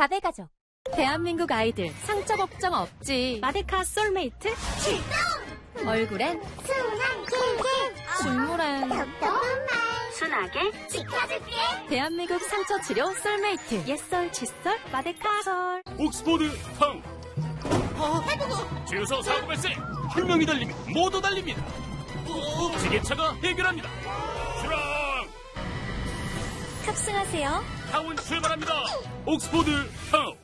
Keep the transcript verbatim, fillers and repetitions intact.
밥의 가족. 대한민국 아이들 상처 걱정 없지. 마데카 솔메이트 출동! 얼굴엔 순한 캔캔, 눈물엔 답답한 말 순하게 지켜줄게. 대한민국 상처 치료 솔메이트. 옛설 칫솔 마데카솔. 옥스포드 탕 주유소 사고 발생. 한 명이 달리면 모두 달립니다. 지게차가 해결합니다. 출항 탑승하세요. 타운 출발합니다. 옥스포드 탕